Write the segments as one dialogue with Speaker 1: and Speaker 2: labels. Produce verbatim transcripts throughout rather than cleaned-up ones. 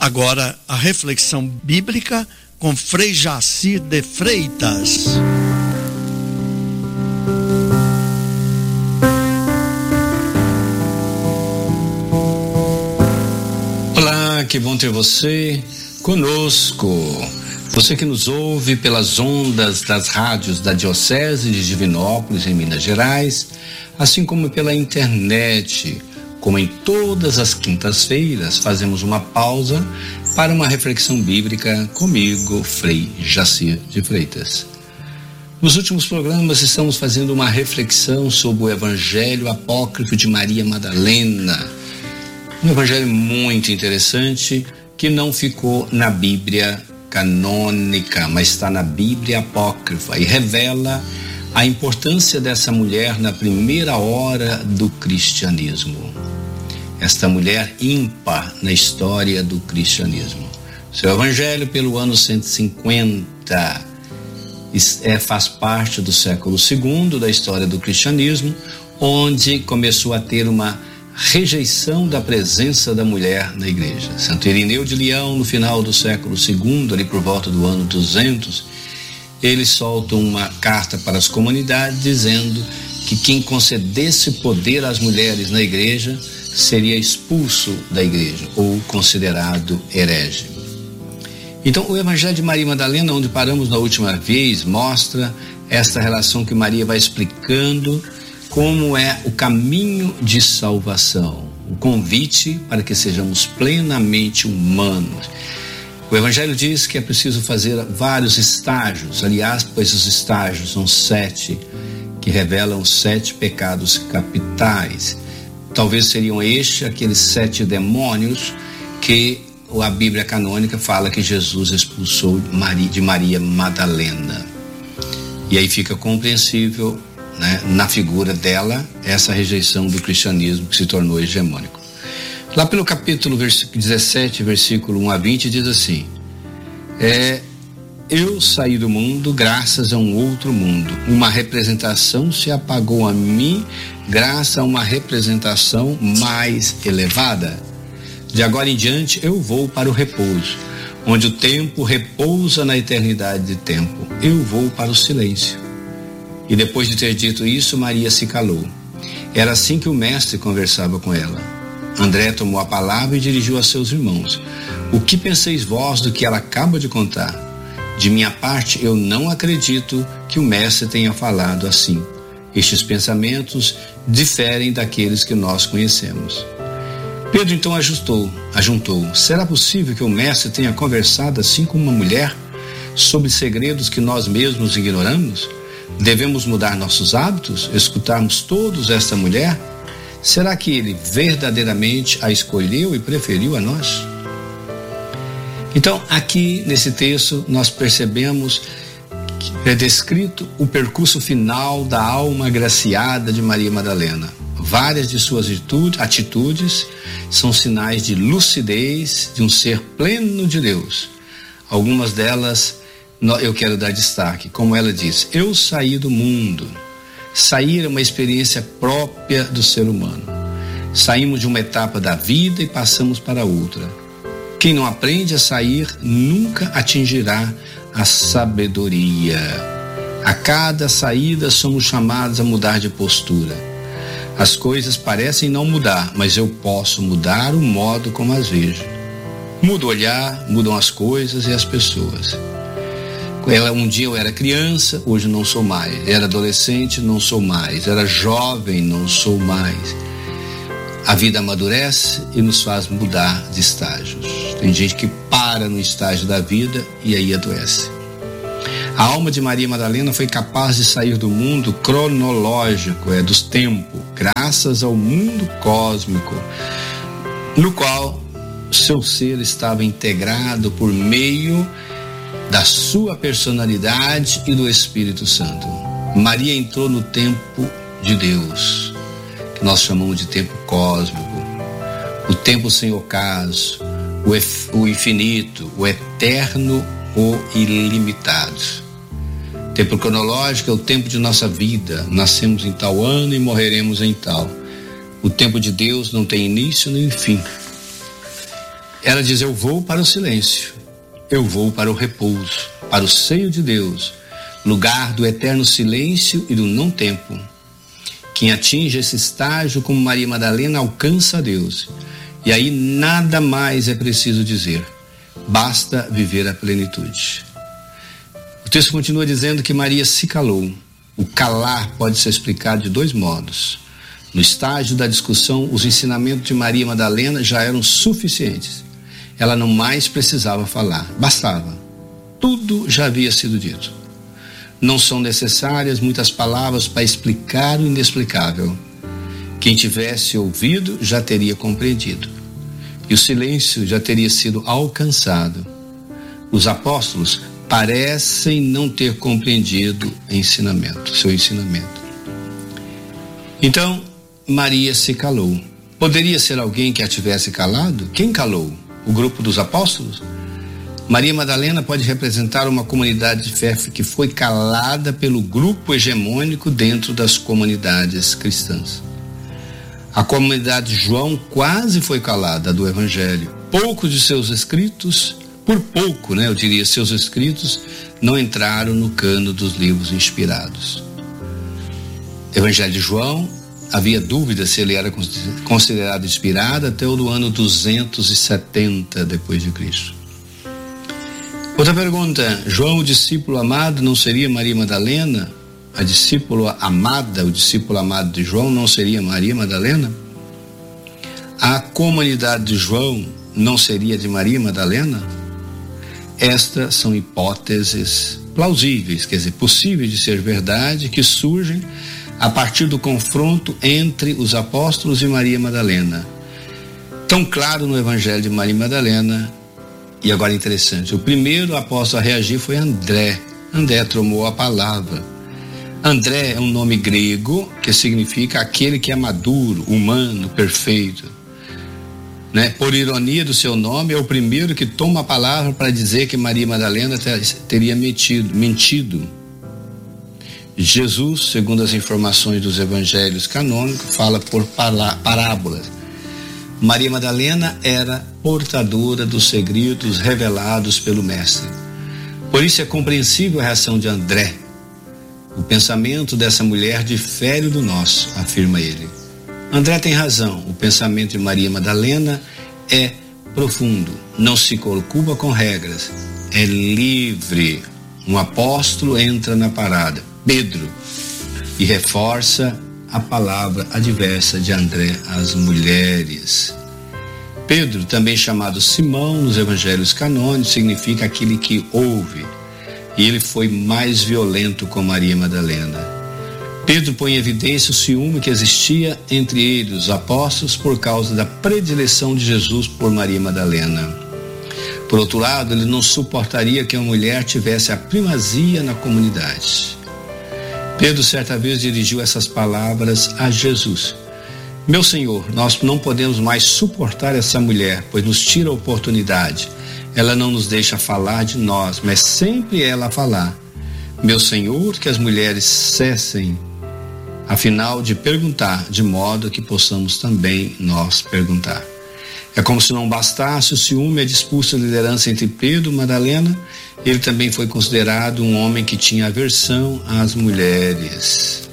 Speaker 1: Agora, a reflexão bíblica com Frei Jacir de Freitas.
Speaker 2: Olá, que bom ter você conosco. Você que nos ouve pelas ondas das rádios da Diocese de Divinópolis, em Minas Gerais, assim como pela internet. Como em todas as quintas-feiras, fazemos uma pausa para uma reflexão bíblica comigo, Frei Jacir de Freitas. Nos últimos programas estamos fazendo uma reflexão sobre o Evangelho Apócrifo de Maria Madalena. Um evangelho muito interessante que não ficou na Bíblia canônica, mas está na Bíblia Apócrifa e revela a importância dessa mulher na primeira hora do cristianismo. Esta mulher ímpar na história do cristianismo. Seu evangelho, pelo ano cento e cinquenta, é, faz parte do século segundo da história do cristianismo, onde começou a ter uma rejeição da presença da mulher na igreja. Santo Irineu de Leão, no final do século segundo, ali por volta do ano duzentos, ele solta uma carta para as comunidades dizendo que quem concedesse poder às mulheres na igreja seria expulso da igreja ou considerado herege. Então, o Evangelho de Maria Madalena, onde paramos na última vez, mostra esta relação que Maria vai explicando como é o caminho de salvação, o convite para que sejamos plenamente humanos. O Evangelho diz que é preciso fazer vários estágios, aliás, pois os estágios são sete, que revelam sete pecados capitais. Talvez seriam estes aqueles sete demônios que a Bíblia canônica fala que Jesus expulsou de Maria Madalena. E aí fica compreensível, né, na figura dela, essa rejeição do cristianismo que se tornou hegemônico. Lá pelo capítulo dezessete, versículo um a vinte, diz assim: é, eu saí do mundo graças a um outro mundo. Uma representação se apagou a mim graças a uma representação mais elevada. De agora em diante eu vou para o repouso, onde o tempo repousa na eternidade de tempo. Eu vou para o silêncio. E depois de ter dito isso, Maria se calou. Era assim que o mestre conversava com ela. André tomou a palavra e dirigiu a seus irmãos: o que penseis vós do que ela acaba de contar? De minha parte, eu não acredito que o mestre tenha falado assim. Estes pensamentos diferem daqueles que nós conhecemos. Pedro então ajustou, ajuntou: será possível que o mestre tenha conversado assim com uma mulher sobre segredos que nós mesmos ignoramos? Devemos mudar nossos hábitos, escutarmos todos esta mulher? Será que ele verdadeiramente a escolheu e preferiu a nós? Então, aqui nesse texto, nós percebemos que é descrito o percurso final da alma agraciada de Maria Madalena. Várias de suas atitudes são sinais de lucidez de um ser pleno de Deus. Algumas delas eu quero dar destaque, como ela diz: eu saí do mundo. Sair é uma experiência própria do ser humano. Saímos de uma etapa da vida e passamos para outra. Quem não aprende a sair nunca atingirá a sabedoria. A cada saída somos chamados a mudar de postura. As coisas parecem não mudar, mas eu posso mudar o modo como as vejo. Muda o olhar, mudam as coisas e as pessoas. Um dia eu era criança, hoje não sou mais. Era adolescente, não sou mais. Era jovem, não sou mais. A vida amadurece e nos faz mudar de estágios. Tem gente que para no estágio da vida e aí adoece. A alma de Maria Madalena foi capaz de sair do mundo cronológico, é dos tempos, graças ao mundo cósmico, no qual seu ser estava integrado por meio da sua personalidade e do Espírito Santo. Maria entrou no tempo de Deus, que nós chamamos de tempo cósmico, o tempo sem ocaso, o, o infinito, o eterno, o ilimitado. Tempo cronológico é o tempo de nossa vida. Nascemos em tal ano e morreremos em tal. O tempo de Deus não tem início nem fim. Ela diz: eu vou para o silêncio, eu vou para o repouso, para o seio de Deus, lugar do eterno silêncio e do não tempo. Quem atinge esse estágio como Maria Madalena alcança a Deus. E aí nada mais é preciso dizer. Basta viver a plenitude. O texto continua dizendo que Maria se calou. O calar pode ser explicado de dois modos. No estágio da discussão, os ensinamentos de Maria Madalena já eram suficientes. Ela não mais precisava falar, bastava. Tudo já havia sido dito. Não são necessárias muitas palavras para explicar o inexplicável. Quem tivesse ouvido já teria compreendido. E o silêncio já teria sido alcançado. Os apóstolos parecem não ter compreendido o ensinamento, seu ensinamento. Então, Maria se calou. Poderia ser alguém que a tivesse calado? Quem calou? O grupo dos apóstolos? Maria Madalena pode representar uma comunidade de fé que foi calada pelo grupo hegemônico dentro das comunidades cristãs. A comunidade de João quase foi calada do Evangelho. Poucos de seus escritos, por pouco, né, eu diria, seus escritos não entraram no cano dos livros inspirados. Evangelho de João, havia dúvida se ele era considerado inspirado até o do ano duzentos e setenta depois de Cristo. Outra pergunta: João, o discípulo amado, não seria Maria Madalena? A discípula amada, o discípulo amado de João, não seria Maria Madalena? A comunidade de João não seria de Maria Madalena? Estas são hipóteses plausíveis, quer dizer, possíveis de ser verdade, que surgem a partir do confronto entre os apóstolos e Maria Madalena. Tão claro no Evangelho de Maria Madalena. E agora interessante, o primeiro apóstolo a reagir foi André. André tomou a palavra. André é um nome grego que significa aquele que é maduro, humano, perfeito. Né? Por ironia do seu nome, é o primeiro que toma a palavra para dizer que Maria Madalena teria mentido. mentido. Jesus, segundo as informações dos evangelhos canônicos, fala por parábolas. Maria Madalena era portadora dos segredos revelados pelo Mestre. Por isso é compreensível a reação de André. O pensamento dessa mulher difere do nosso, afirma ele. André tem razão. O pensamento de Maria Madalena é profundo. Não se preocupa com regras. É livre. Um apóstolo entra na parada, Pedro, e reforça a palavra adversa de André às mulheres. Pedro, também chamado Simão nos evangelhos canônicos, significa aquele que ouve. E ele foi mais violento com Maria Madalena. Pedro põe em evidência o ciúme que existia entre eles, os apóstolos, por causa da predileção de Jesus por Maria Madalena. Por outro lado, ele não suportaria que uma mulher tivesse a primazia na comunidade. Pedro certa vez dirigiu essas palavras a Jesus: meu Senhor, nós não podemos mais suportar essa mulher, pois nos tira a oportunidade. Ela não nos deixa falar de nós, mas sempre ela a falar. Meu Senhor, que as mulheres cessem, afinal, de perguntar, de modo que possamos também nós perguntar. É como se não bastasse o ciúme e a disputa de liderança entre Pedro e Madalena, ele também foi considerado um homem que tinha aversão às mulheres.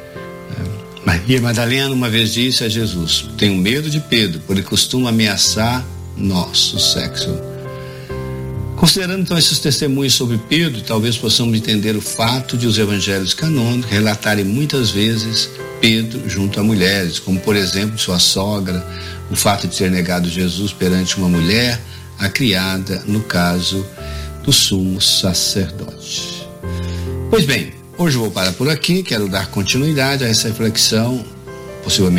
Speaker 2: Maria Madalena uma vez disse a Jesus: tenho medo de Pedro, porque costuma ameaçar nosso sexo. Considerando então esses testemunhos sobre Pedro, talvez possamos entender o fato de os evangelhos canônicos relatarem muitas vezes Pedro junto a mulheres, como por exemplo sua sogra, o fato de ter negado Jesus perante uma mulher, a criada, no caso do sumo sacerdote. Pois bem, hoje eu vou parar por aqui, quero dar continuidade a essa reflexão, possivelmente